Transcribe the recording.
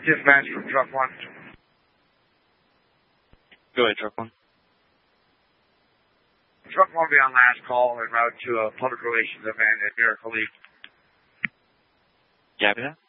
Dispatch from Truck 1. Go ahead, Truck 1. Truck 1 will be on last call en route to a public relations event at Miracle League. Copy that.